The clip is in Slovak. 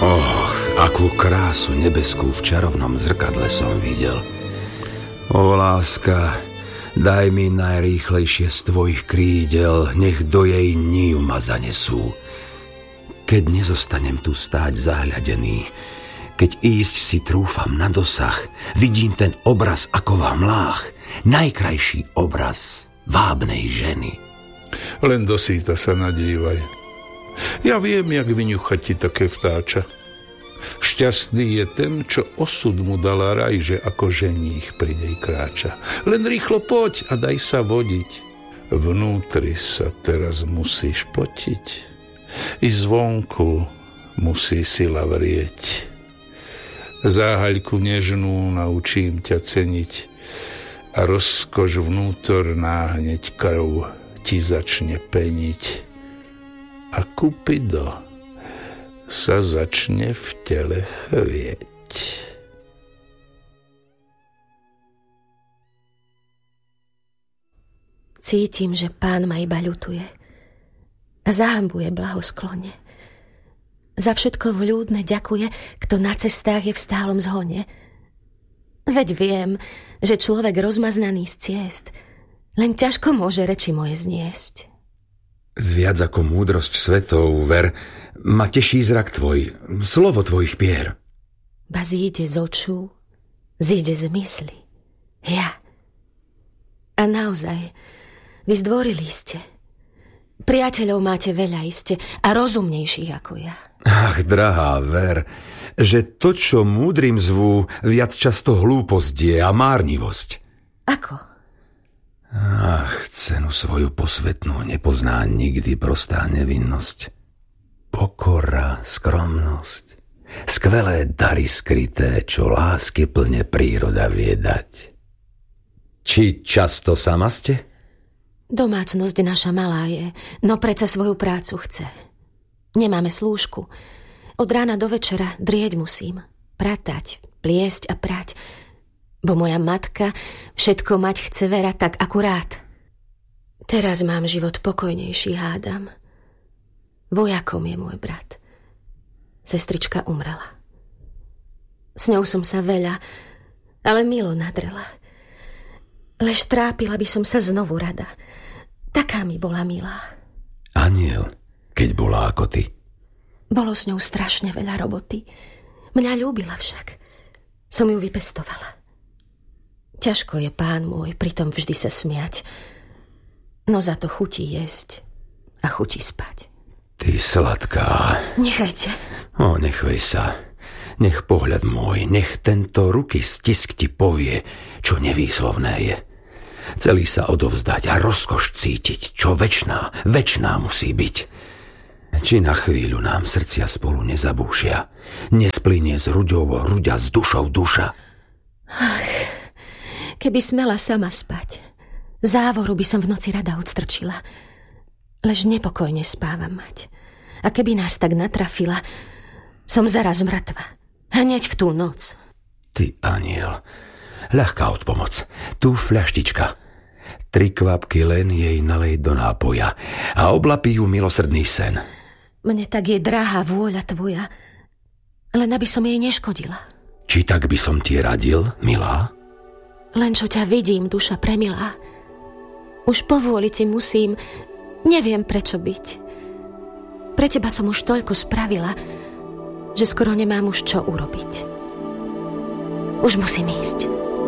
Akú krásu nebeskú v čarovnom zrkadle som videl. Ó, láska, daj mi najrýchlejšie z tvojich krídel, nech do jej nív ma zanesú. Keď nezostanem tu stáť zahľadený, keď ísť si trúfam na dosah, vidím ten obraz ako v hmlách, najkrajší obraz vábnej ženy. Len dosýta sa nadívaj. Ja viem, jak vyňuchať ti také vtáča. Šťastný je ten, čo osud mu dala raj, že ako ženích pri nej kráča. Len rýchlo poď a daj sa vodiť. Vnútri sa teraz musíš potiť. I zvonku musí sila vrieť. Záhaľku nežnú naučím ťa ceniť a rozkoš vnútorná hneď krv ti začne peniť. A Kupido sa začne v tele chvieť. Cítim, že Pán ma iba ľutuje a zahambuje blahosklone. Za všetko vľúdne ďakuje, kto na cestách je v stálom zhone. Veď viem, že človek rozmaznaný z ciest len ťažko môže reči moje zniesť. Viac ako múdrosť svetov, ver, ma teší zrak tvoj, slovo tvojich pier. Ba zíde z očú, zíde z mysli. Ja. A naozaj, vy zdvorili ste. Priateľov máte veľa iste a rozumnejších ako ja. Ach, drahá, ver, že to, čo múdrym zvú, viac často hlúposť je a márnivosť. Ako? Ach, cenu svoju posvetnú nepozná nikdy prostá nevinnosť. Pokora, skromnosť, skvelé dary skryté, čo lásky plne príroda vie dať. Či často sama ste? Domácnosť naša malá je, no predsa svoju prácu chce. Nemáme slúžku. Od rána do večera drieť musím. Pratať, pliesť a prať. Bo moja matka všetko mať chce vera tak akurát. Teraz mám život pokojnejší, hádam. Vojakom je môj brat. Sestrička umrela. S ňou som sa veľa, ale milo nadrela. Lež trápila by som sa znovu rada. Taká mi bola milá. Aniel, keď bola ako ty. Bolo s ňou strašne veľa roboty. Mňa ľúbila však. Som ju vypestovala. Ťažko je Pán môj pritom vždy sa smiať. No za to chutí jesť a chutí spať. Ty sladká. Nechajte. Nechvej sa. Nech pohľad môj, nech tento ruky stisk ti povie, čo nevýslovné je. Celý sa odovzdať a rozkoš cítiť, čo večná musí byť. Či na chvíľu nám srdcia spolu nezabúšia, nesplynie s hruďou hruďa, s dušou duša. Ach, keby smela sama spať, závoru by som v noci rada odstrčila, lež nepokojne spávam mať. A keby nás tak natrafila, som zaraz mŕtva, hneď v tú noc. Ty aniel, ľahká odpomoc, tu fľaštička. 3 kvapky len jej nalej do nápoja a oblapí ju milosrdný sen. Mne tak je drahá vôľa tvoja, len aby som jej neškodila. Či tak by som ti radil, milá? Len čo ťa vidím, duša premilá. Už povôli ti musím, neviem prečo byť. Pre teba som už toľko spravila, že skoro nemám už čo urobiť. Už musím ísť.